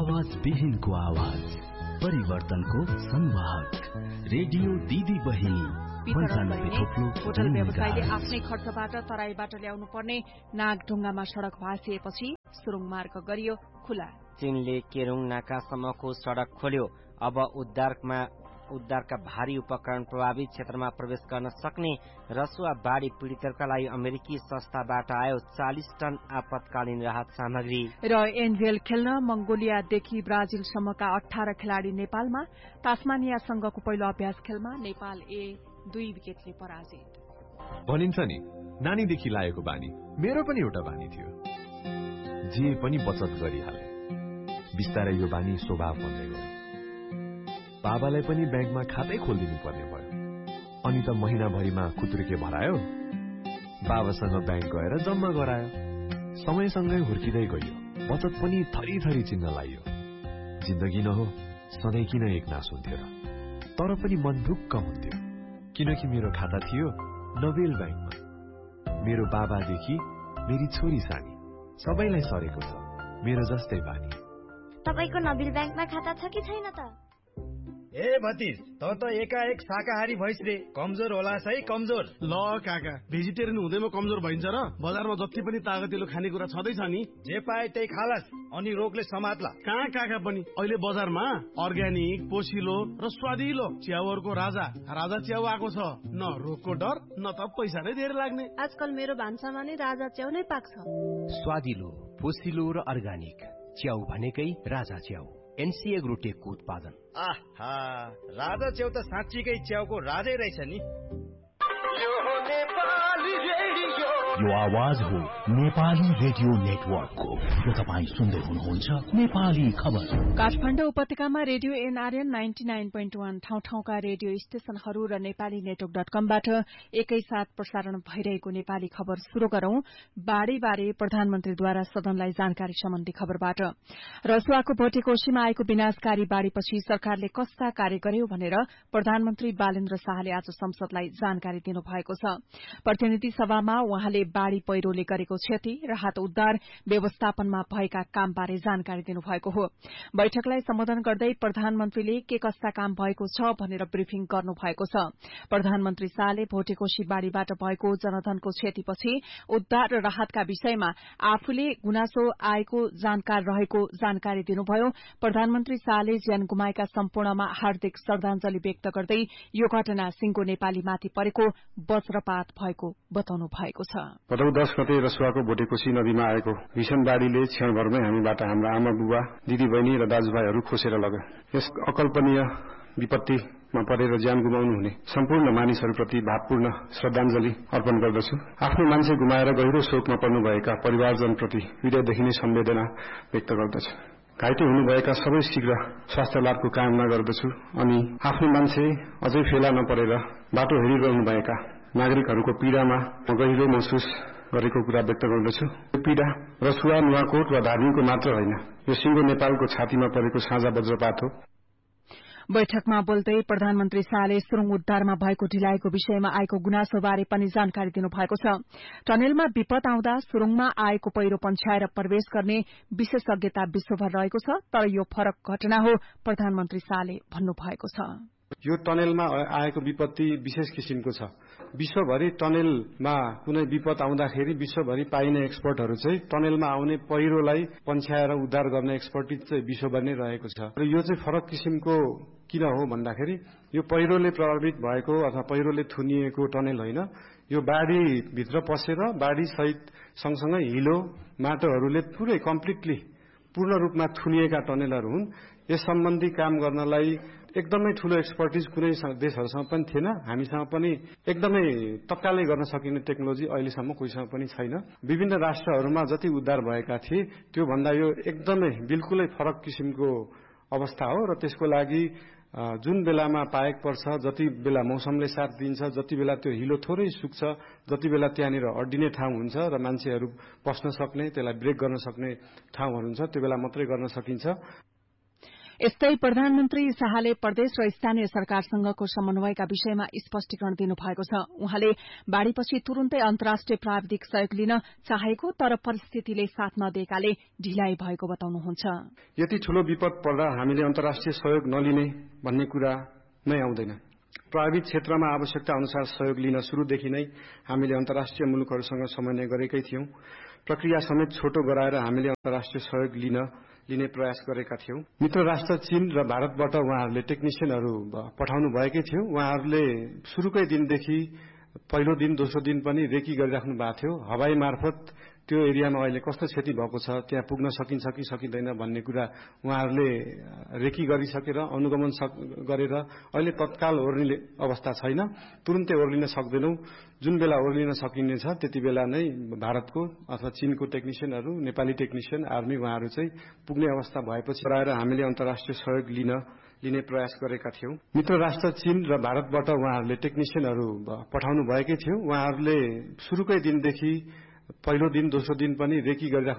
आवाज विहीनको आवाज, परिवर्तनको संवाहक, रेडियो दिदी बहिनी। होटल व्यवसायीले आफ्नै खर्चबाट तराईबाट ल्याउनु पर्ने नागढुङ्गामा सड़क भाँसिएपछि सुरुङ मार्ग गरियो खुला। चीनले केरुङ नाकासम्मको सड़क खोल्यो। अब उद्धारका भारी उपकरण प्रभावित क्षेत्रमा प्रवेश गर्न सक्ने रसुवा बाढ़ी पीड़ितहरूका लागि अमेरिकी संस्थाबाट आयो 40 टन आपतकालीन राहत सामग्री। र एनभीएल खेल्न मंगोलियादेखि ब्राजिलसम्मका 18 खेलाड़ी नेपालमा। तास्मानियासँगको पहिलो अभ्यास खेलमा नेपाल 2 विकेटले पराजित। भनिन्छ नि, नानीदेखि लागेको बानी मेरो पनि एउटा बानी थियो। जे पनि बचत गरिहाले। बिस्तारै यो बानी स्वभाव बन्दै गयो। बाबालाई पनि ब्याङ्कमा खातै खोलिदिनु पर्ने भयो। अनि त महिनाभरिमा खुत्रुके भरायो। बाबासँग ब्याङ्क गएर जम्मा गरायो। समयसँगै हुर्किँदै गयो। बचत पनि थरी थरी चिन्न लाग्यो। जिन्दगी न हो, सधैँ किन एक नास हुन्थ्यो र? तर पनि मन ढुक्क हुन्थ्यो, किनकि मेरो खाता थियो नोबेल ब्याङ्कमा। मेरो बाबादेखि मेरी छोरी सानी सबैलाई सरेको छ मेरो जस्तै बानी। तपाईको नोबेल ब्याङ्कमा खाता छ कि छैन त? ए भतिज, त एकाएक शाकाहारी भइस रे। कमजोर होला है, कमजोर। ल काका, भेजिटेरियन हुँदैमा कमजोर भइन्छ र? बजारमा जति पनि तागतिलो खानेकुरा छँदैछ नि, जे पाए त्यही खालास, अनि रोगले समात्ला। कहाँ काका पनि अहिले बजारमा अर्ग्यानिक, पोसिलो र स्वादिलो च्याउहरूको राजा च्याउ आएको छ। न रोगको डर, न त पैसा नै धेरै लाग्ने। आजकल मेरो भान्सामा नै राजा च्याउ नै पाक्छ। स्वादिलो, पोसिलो र अर्ग्यानिक च्याउ भनेकै राजा च्याउ। एनसी एग्रोटेकको उत्पादन। आहा, राजा च्याउ त साँच्चीकै च्याउको राजै रहेछ नि। यो आवाज हो नेपाली रेडियो नेटवर्कको। यो तपाईँ सुन्दै हुनुहुन्छ नेपाली खबर। काठमाडौँ उपत्यकामा रेडियो एनआरएन 99.1 ठाउँ-ठाउँका रेडियो स्टेशनहरू र नेपाली नेटवर्क.कमबाट एकैसाथ प्रसारण भइरहेको नेपाली खबर शुरू गरौं। बाढ़ीबारे प्रधानमन्त्रीद्वारा सदनलाई जानकारी सम्बन्धी खबरबाट। रसुवाको भोटेकोशीमा आएको विनाशकारी बाढ़ीपछि सरकारले कस्ता कार्य गर्यो भनेर प्रधानमन्त्री बालेन्द्र शाहले आज संसदलाई जानकारी दिनुभएको छ। प्रतिनिधि सभामा उहाँले बाढ़ी पहिरोले गरेको क्षति, राहत उद्धार, व्यवस्थापनमा भएका कामबारे जानकारी दिनुभएको हो। बैठकलाई सम्बोधन गर्दै प्रधानमन्त्रीले के कस्ता काम भएको छ भनेर ब्रिफिङ गर्नुभएको छ। प्रधानमन्त्री शाहले भोटेकोशी बाढ़ीबाट भएको जनधनको क्षतिपछि उद्धार र राहतका विषयमा आफूले गुनासो आएको जानकार रहेको जानकारी दिनुभयो। प्रधानमन्त्री शाहले ज्यान गुमाएका सम्पूर्णमा हार्दिक श्रद्धाञ्जली व्यक्त गर्दै यो घटना सिंगो नेपालीमाथि परेको वज्रपात भएको बताउनु भएको छ। भदौ 10 गते रसुवाको भोटेकोशी नदीमा आएको भीषण बाढ़ीले क्षणभरमै हामीबाट हाम्रा आमा बुबा, दिदी बहिनी र दाजुभाइहरू खोसेर लग्यो। यस अकल्पनीय विपत्तिमा परेर ज्यान गुमाउनु हुने सम्पूर्ण मानिसहरूप्रति भावपूर्ण श्रद्धाञ्जली अर्पण गर्दछु। आफ्नो मान्छे गुमाएर गहिरो शोकमा पर्नुभएका परिवारजनप्रति हृदयदेखि नै सम्वेदना व्यक्त गर्दछु। घाइते हुनुभएका सबै शीघ्र स्वास्थ्य लाभको कामना गर्दछु अनि आफ्नो मान्छे अझै फेला नपरेर बाटो हेरिरहनुभएका नागरिकहरूको पीड़ामा गहिरो महसुस गरेको कुरा व्यक्त गर्दछु। यो पीड़ा रसुवा, नुवाकोट वा धादिङको मात्र होइन, यो सिंगो नेपालको छातीमा परेको साझा वज्रपात हो। बैठकमा बोल्दै प्रधानमन्त्री शाहले सुरुङ उद्धारमा भएको ढिलाइको विषयमा आएको गुनासोबारे पनि जानकारी दिनुभएको छ। टनेलमा विपद आउँदा सुरुङमा आएको पहिरो पन्छाएर प्रवेश गर्ने विशेषज्ञता विश्वभर रहेको छ, तर यो फरक घटना हो, प्रधानमन्त्री शाहले भन्नुभएको छ। यो टनेलमा आएको विपत्ति विशेष किसिमको छ। विश्वभरि टनेलमा कुनै विपद आउँदाखेरि विश्वभरि पाइने एक्सपर्टहरू चाहिँ टनेलमा आउने पहिरोलाई पन्छ्याएर उद्धार गर्ने एक्सपर्टिज चाहिँ विश्वभर नै रहेको छ। र यो चाहिँ फरक किसिमको किन हो भन्दाखेरि यो पहिरोले प्रभावित भएको अथवा पहिरोले थुनिएको टनेल होइन, यो बाढ़ी भित्र पसेर बाढ़ी सहित सँगसँगै हिलो माटोहरूले पुरै कम्प्लिटली पूर्ण रूपमा थुनिएका टनेलहरू हुन्। यस सम्बन्धी काम गर्नलाई एकदमै ठूलो एक्सपर्टिज कुनै देशहरूसँग पनि थिएन। हामीसँग पनि एकदमै तत्कालै गर्न सकिने टेक्नोलोजी अहिलेसम्म कोहीसँग पनि छैन। विभिन्न राष्ट्रहरूमा जति उद्धार भएका थिए त्यो भन्दा यो एकदमै बिल्कुलै फरक किसिमको अवस्था हो र त्यसको लागि जुन बेलामा पाएक पर्छ, जति बेला मौसमले साथ दिन्छ, जति बेला त्यो हिलो थोरै सुक्छ, जति बेला त्यहाँनिर अड्डिने ठाउँ हुन्छ र मान्छेहरू पस्न सक्ने, त्यसलाई ब्रेक गर्न सक्ने ठाउँहरू हुन्छ, त्यो बेला मात्रै गर्न सकिन्छ। यस्तै प्रधानमन्त्री शाहले प्रदेश र स्थानीय सरकारसँगको समन्वयका विषयमा स्पष्टीकरण दिनुभएको छ। उहाँले बाढ़ीपछि तुरून्तै अन्तर्राष्ट्रिय प्राविधिक सहयोग लिन चाहेको तर परिस्थितिले साथ नदिएकाले ढिलाइ भएको बताउनुहुन्छ। यति ठूलो विपद पर्दा हामीले अन्तर्राष्ट्रिय सहयोग नलिने भन्ने कुरा नै आउँदैन। प्रभावित क्षेत्रमा आवश्यकता अनुसार सहयोग लिन शुरूदेखि नै हामीले अन्तर्राष्ट्रिय मुलुकहरूसँग समन्वय गरेकै थियौं। प्रक्रिया समेत छोटो गराएर हामीले अन्तर्राष्ट्रिय सहयोग लिने प्रयास गरेका थियौं। मित्र राष्ट्र चीन र भारतबाट उहाँहरूले टेक्निशियनहरू पठाउनु भएकै थियो। उहाँहरूले सुरुकै दिनदेखि पहिलो दिन दोस्रो दिन पनि रेकी गरिराख्नु भएको थियो। हवाई मार्फत त्यो एरियामा अहिले कस्तो क्षति भएको छ, त्यहाँ पुग्न सकिन्छ कि सकिँदैन भन्ने कुरा उहाँहरूले रेकी गरिसकेर अनुगमन गरेर अहिले तत्काल ओर्लिने अवस्था छैन। तुरुन्तै ओर्लिन सक्दैनौं। जुन बेला ओर्लिन सकिनेछ त्यति बेला नै भारतको अथवा चीनको टेक्निशियनहरू, नेपाली टेक्निशियन, आर्मी उहाँहरू चाहिँ पुग्ने अवस्था भएपछि गराएर हामीले अन्तर्राष्ट्रिय सहयोग लिने प्रयास गरेका थियौं। मित्र राष्ट्र चीन र भारतबाट उहाँहरूले टेक्निशियनहरू पठाउनु भएकै थियो। उहाँहरूले सुरुकै दिनदेखि पहिलो दिन दोस्रो दिन पनि रेकी गरिराख्नु